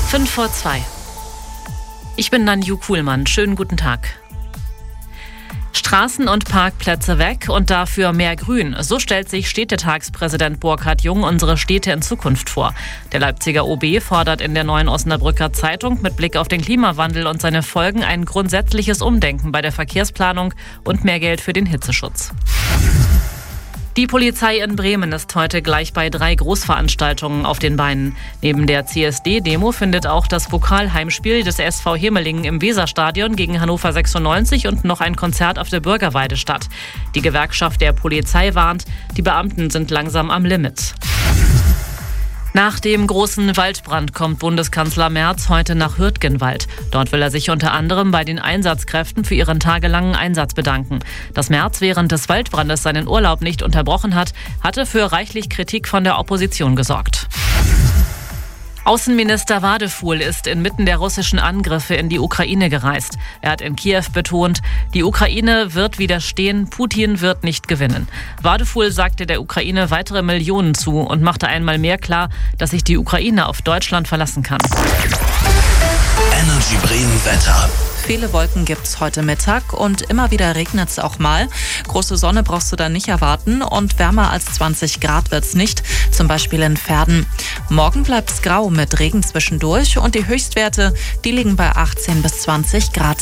5:02. Ich bin Nanju Kuhlmann. Schönen guten Tag. Straßen und Parkplätze weg und dafür mehr Grün. So stellt sich Städtetagspräsident Burkhard Jung unsere Städte in Zukunft vor. Der Leipziger OB fordert in der Neuen Osnabrücker Zeitung mit Blick auf den Klimawandel und seine Folgen ein grundsätzliches Umdenken bei der Verkehrsplanung und mehr Geld für den Hitzeschutz. Die Polizei in Bremen ist heute gleich bei 3 Großveranstaltungen auf den Beinen. Neben der CSD-Demo findet auch das Pokalheimspiel des SV Hemelingen im Weserstadion gegen Hannover 96 und noch ein Konzert auf der Bürgerweide statt. Die Gewerkschaft der Polizei warnt, die Beamten sind langsam am Limit. Nach dem großen Waldbrand kommt Bundeskanzler Merz heute nach Hürtgenwald. Dort will er sich unter anderem bei den Einsatzkräften für ihren tagelangen Einsatz bedanken. Dass Merz während des Waldbrandes seinen Urlaub nicht unterbrochen hat, hatte für reichlich Kritik von der Opposition gesorgt. Außenminister Wadefuhl ist inmitten der russischen Angriffe in die Ukraine gereist. Er hat in Kiew betont, die Ukraine wird widerstehen, Putin wird nicht gewinnen. Wadefuhl sagte der Ukraine weitere Millionen zu und machte einmal mehr klar, dass sich die Ukraine auf Deutschland verlassen kann. Energy Bremen Wetter. Viele Wolken gibt's heute Mittag und immer wieder regnet es auch mal. Große Sonne brauchst du dann nicht erwarten und wärmer als 20 Grad wird's nicht, zum Beispiel in Verden. Morgen bleibt's grau mit Regen zwischendurch und die Höchstwerte, die liegen bei 18 bis 20 Grad.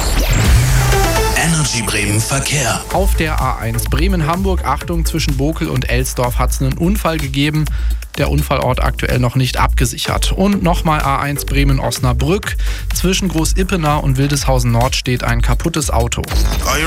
Energy Bremen Verkehr. Auf der A1 Bremen-Hamburg, Achtung, zwischen Bokel und Elsdorf hat es einen Unfall gegeben. Der Unfallort aktuell noch nicht abgesichert. Und nochmal A1 Bremen-Osnabrück. Zwischen Groß-Ippenau und Wildeshausen Nord steht ein kaputtes Auto. Are you